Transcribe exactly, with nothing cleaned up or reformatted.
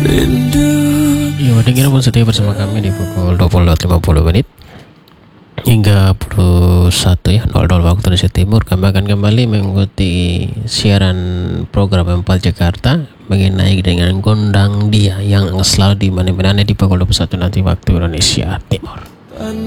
Yo, dengar pun setia bersama kami di pukul dua puluh lima puluh menit hingga pukul satu ya nol nol waktu Indonesia Timur. Kami akan kembali mengikuti siaran program empat Jakarta mengenai dengan gondang dia yang selalu dimana-mana di pukul dua puluh satu nanti waktu Indonesia Timur.